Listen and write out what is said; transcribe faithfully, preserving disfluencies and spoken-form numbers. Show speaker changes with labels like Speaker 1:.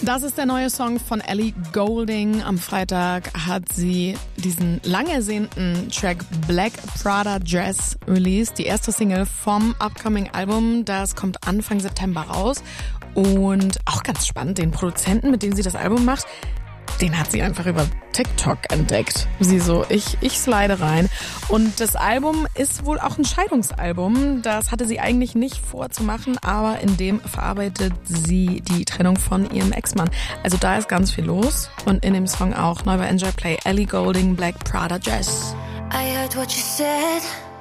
Speaker 1: Das ist der neue Song von Ellie Goulding. Am Freitag hat sie diesen lang ersehnten Track Black Prada Dress released. Die erste Single vom upcoming Album. Das kommt Anfang September raus. Und auch ganz spannend, den Produzenten, mit dem sie das Album macht, den hat sie einfach über TikTok entdeckt. Sie so, ich, ich slide rein. Und das Album ist wohl auch ein Scheidungsalbum. Das hatte sie eigentlich nicht vorzumachen, aber in dem verarbeitet sie die Trennung von ihrem Ex-Mann. Also da ist ganz viel los. Und in dem Song auch. Neu bei Enjoy Play, Ellie Goulding, Black Prada Dress.
Speaker 2: I heard what you said.